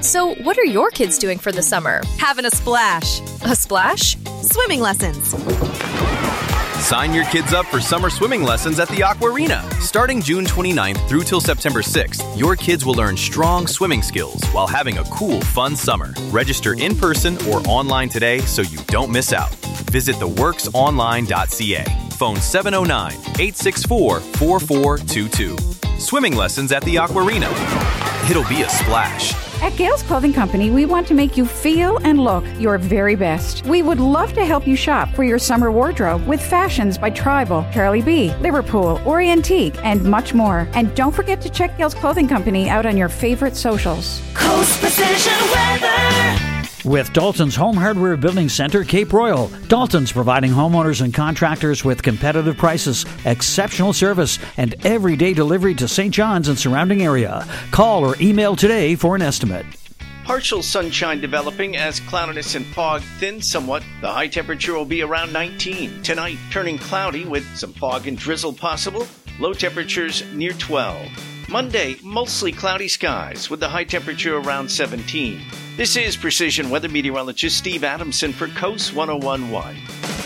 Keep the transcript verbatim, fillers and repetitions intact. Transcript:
So, what are your kids doing for the summer? Having a splash. A splash? Swimming lessons. Sign your kids up for summer swimming lessons at the Aquarina. Starting June twenty-ninth through till September sixth, your kids will learn strong swimming skills while having a cool, fun summer. Register in person or online today so you don't miss out. Visit the works online dot c a. Phone seven oh nine, eight six four, four four two two. Swimming lessons at the Aquarina. It'll be a splash. At Gales Clothing Company, we want to make you feel and look your very best. We would love to help you shop for your summer wardrobe with fashions by Tribal, Charlie B, Liverpool, Orientique, and much more. And don't forget to check Gales Clothing Company out on your favorite socials. Coast Precision Weather. With Dalton's Home Hardware Building Center, Cape Royal. Dalton's providing homeowners and contractors with competitive prices, exceptional service, and everyday delivery to Saint John's and surrounding area. Call or email today for an estimate. Partial sunshine developing as cloudiness and fog thin somewhat. The high temperature will be around nineteen. Tonight, turning cloudy with some fog and drizzle possible. Low temperatures near twelve. Monday, mostly cloudy skies with the high temperature around seventeen. This is Precision Weather Meteorologist Steve Adamson for Coast one oh one point one.